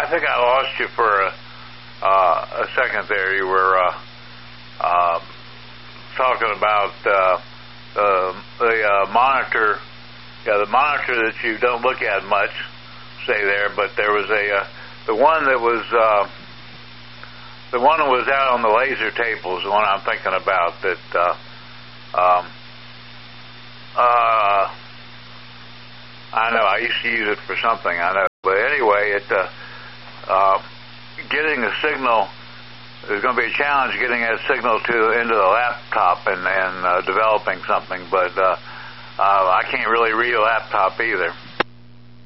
think I lost you for a second there. You were talking about the monitor. Yeah, the monitor that you don't look at much. Stay there, but there was the one that was out on the laser table is the one I'm thinking about. That I know I used to use it for something. I know, but anyway, getting a signal. There's going to be a challenge getting that signal into the laptop and developing something, but I can't really read a laptop either.